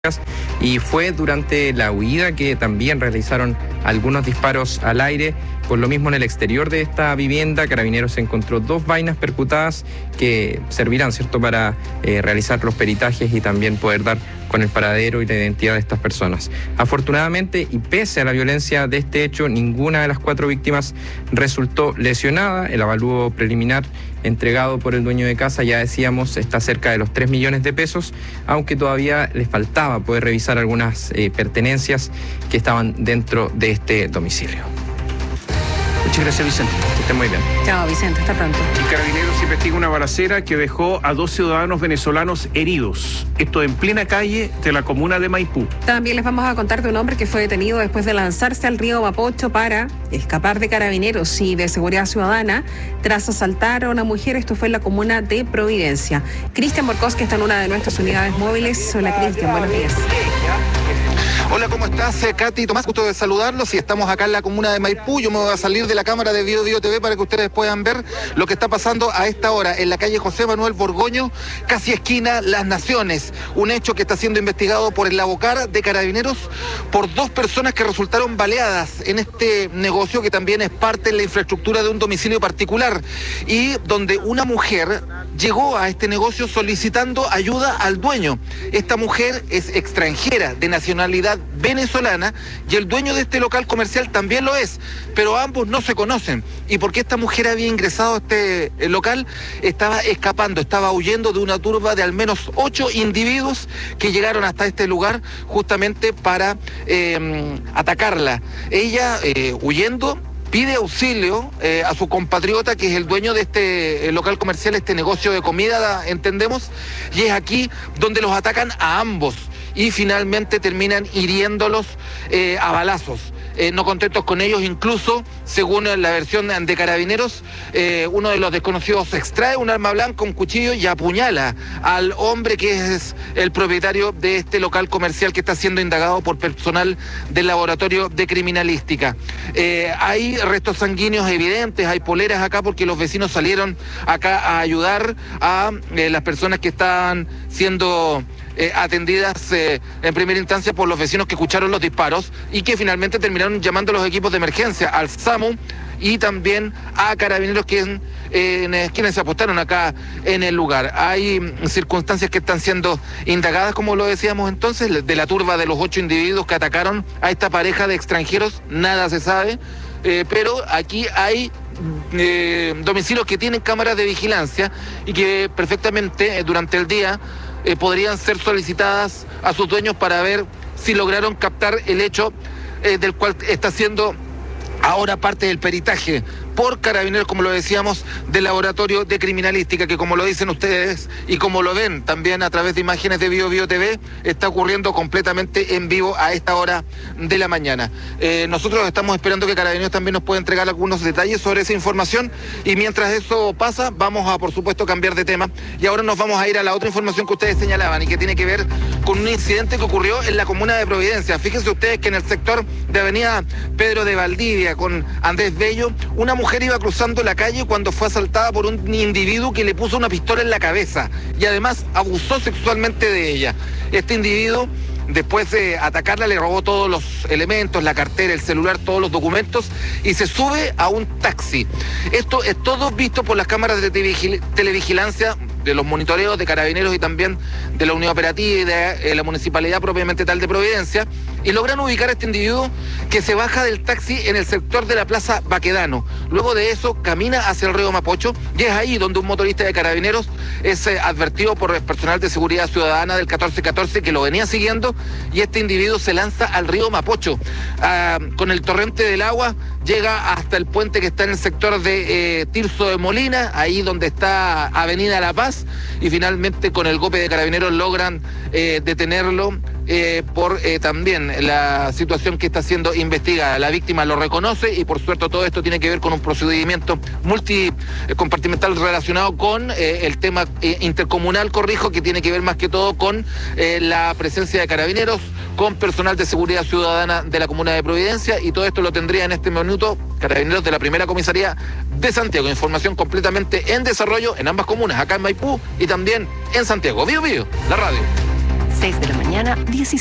Y fue durante la huida que también realizaron algunos disparos al aire. Por lo mismo, en el exterior de esta vivienda, Carabineros encontró 2 vainas percutadas que servirán, ¿cierto?, para realizar los peritajes y también poder dar con el paradero y la identidad de estas personas. Afortunadamente, y pese a la violencia de este hecho, ninguna de las 4 víctimas resultó lesionada. El avalúo preliminar entregado por el dueño de casa, ya decíamos, está cerca de los 3 millones de pesos, aunque todavía les faltaba poder revisar algunas pertenencias que estaban dentro de este domicilio. Muchas gracias, Vicente. Que estén muy bien. Chao, Vicente, hasta pronto. Y Carabineros investiga una balacera que dejó a 2 ciudadanos venezolanos heridos. Esto en plena calle de la comuna de Maipú. También les vamos a contar de un hombre que fue detenido después de lanzarse al río Mapocho para escapar de Carabineros y de Seguridad Ciudadana tras asaltar a una mujer. Esto fue en la comuna de Providencia. Cristian Borcós, que está en una de nuestras unidades móviles. Hola, Cristian, buenos días. Hola, ¿cómo estás, Katy? Tomás, gusto de saludarlos. Y estamos acá en la comuna de Maipú. Yo me voy a salir de la cámara de Bio TV para que ustedes puedan ver lo que está pasando a esta hora en la calle José Manuel Borgoño, casi esquina Las Naciones. Un hecho que está siendo investigado por el Lavocar de Carabineros por 2 personas que resultaron baleadas en este negocio que también es parte de la infraestructura de un domicilio particular y donde una mujer llegó a este negocio solicitando ayuda al dueño. Esta mujer es extranjera, de nacionalidad venezolana, y el dueño de este local comercial también lo es, pero ambos no se conocen. Y porque esta mujer había ingresado a este local, estaba escapando, estaba huyendo de una turba de al menos 8 individuos que llegaron hasta este lugar justamente para atacarla. Ella, huyendo, pide auxilio a su compatriota, que es el dueño de este local comercial, este negocio de comida, entendemos, y es aquí donde los atacan a ambos y finalmente terminan hiriéndolos a balazos. No contentos con ellos, incluso, según la versión de Carabineros, uno de los desconocidos extrae un arma blanca, un cuchillo, y apuñala al hombre que es el propietario de este local comercial que está siendo indagado por personal del laboratorio de criminalística. Hay restos sanguíneos evidentes, hay poleras acá porque los vecinos salieron acá a ayudar a las personas que estaban siendo atendidas en primera instancia por los vecinos que escucharon los disparos y que finalmente terminaron llamando a los equipos de emergencia, al SAMU y también a Carabineros, quienes se apostaron acá en el lugar. Hay circunstancias que están siendo indagadas, como lo decíamos entonces, de la turba de los 8 individuos que atacaron a esta pareja de extranjeros, nada se sabe, pero aquí hay domicilios que tienen cámaras de vigilancia y que perfectamente durante el día podrían ser solicitadas a sus dueños para ver si lograron captar el hecho del cual está siendo ahora parte del peritaje por Carabineros, como lo decíamos, del laboratorio de criminalística, que como lo dicen ustedes y como lo ven también a través de imágenes de Bio TV, está ocurriendo completamente en vivo a esta hora de la mañana. Nosotros estamos esperando que Carabineros también nos pueda entregar algunos detalles sobre esa información, y mientras eso pasa, vamos a, por supuesto, cambiar de tema, y ahora nos vamos a ir a la otra información que ustedes señalaban y que tiene que ver con un incidente que ocurrió en la comuna de Providencia. Fíjense ustedes que en el sector de avenida Pedro de Valdivia con Andrés Bello, una mujer iba cruzando la calle cuando fue asaltada por un individuo que le puso una pistola en la cabeza y además abusó sexualmente de ella. Este individuo, después de atacarla, le robó todos los elementos, la cartera, el celular, todos los documentos, y se sube a un taxi. Esto es todo visto por las cámaras de televigilancia, de los monitoreos de Carabineros y también de la unidad operativa y de la municipalidad propiamente tal de Providencia, y logran ubicar a este individuo que se baja del taxi en el sector de la Plaza Baquedano. Luego de eso camina hacia el río Mapocho, y es ahí donde un motorista de Carabineros es advertido por el personal de seguridad ciudadana del 1414 que lo venía siguiendo, y este individuo se lanza al río Mapocho. Con el torrente del agua llega hasta el puente que está en el sector de Tirso de Molina, ahí donde está Avenida La Paz, y finalmente con el golpe de Carabineros logran detenerlo por también la situación que está siendo investigada. La víctima lo reconoce y por suerte todo esto tiene que ver con un procedimiento multicompartimental relacionado con el tema intercomunal, corrijo, que tiene que ver más que todo con la presencia de Carabineros, con personal de seguridad ciudadana de la comuna de Providencia, y todo esto lo tendría en este minuto Carabineros de la primera comisaría de Santiago. Información completamente en desarrollo en ambas comunas, acá en Maipú y también en Santiago. Bio, la radio. 6 de la mañana, 17.